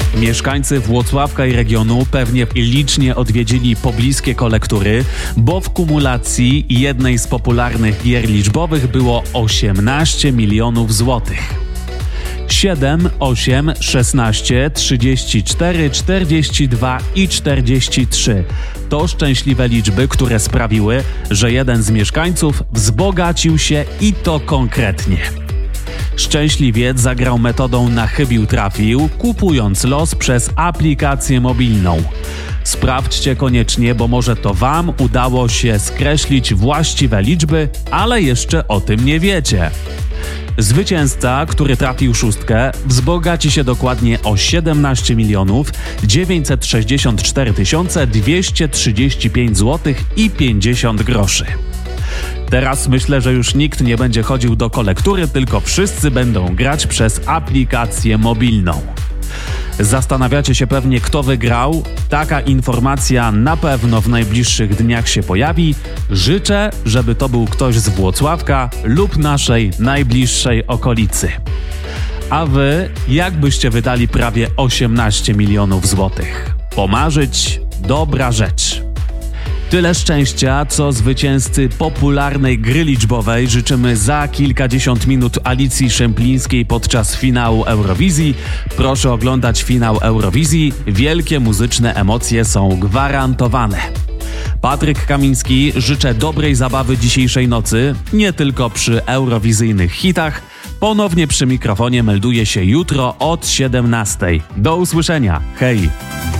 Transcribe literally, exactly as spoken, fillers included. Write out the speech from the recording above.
Mieszkańcy Włocławka i regionu pewnie licznie odwiedzili pobliskie kolektury, bo w kumulacji jednej z popularnych gier liczbowych było osiemnaście milionów złotych. siedem, osiem, szesnaście, trzydzieści cztery, czterdzieści dwa i czterdzieści trzy. To szczęśliwe liczby, które sprawiły, że jeden z mieszkańców wzbogacił się i to konkretnie. Szczęśliwiec zagrał metodą na chybił trafił, kupując los przez aplikację mobilną. Sprawdźcie koniecznie, bo może to Wam udało się skreślić właściwe liczby, ale jeszcze o tym nie wiecie. Zwycięzca, który trafił szóstkę, wzbogaci się dokładnie o siedemnaście milionów dziewięćset sześćdziesiąt cztery tysiące dwieście trzydzieści pięć złotych i pięćdziesiąt groszy. Teraz myślę, że już nikt nie będzie chodził do kolektury, tylko wszyscy będą grać przez aplikację mobilną. Zastanawiacie się pewnie, kto wygrał? Taka informacja na pewno w najbliższych dniach się pojawi. Życzę, żeby to był ktoś z Włocławka lub naszej najbliższej okolicy. A wy, jak byście wydali prawie osiemnaście milionów złotych? Pomarzyć – dobra rzecz. Tyle szczęścia, co zwycięzcy popularnej gry liczbowej życzymy za kilkadziesiąt minut Alicji Szemplińskiej podczas finału Eurowizji. Proszę oglądać finał Eurowizji. Wielkie muzyczne emocje są gwarantowane. Patryk Kamiński, życzę dobrej zabawy dzisiejszej nocy, nie tylko przy eurowizyjnych hitach. Ponownie przy mikrofonie melduję się jutro od siedemnastej. Do usłyszenia. Hej!